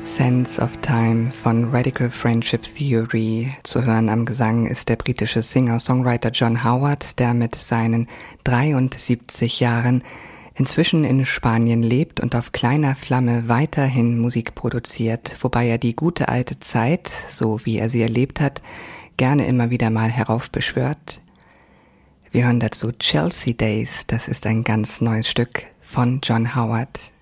Sense of Time von Radical Friendship Theory. Zu hören am Gesang ist der britische Singer-Songwriter John Howard, der mit seinen 73 Jahren inzwischen in Spanien lebt und auf kleiner Flamme weiterhin Musik produziert, wobei er die gute alte Zeit, so wie er sie erlebt hat, gerne immer wieder mal heraufbeschwört. Wir hören dazu Chelsea Days, das ist ein ganz neues Stück von John Howard.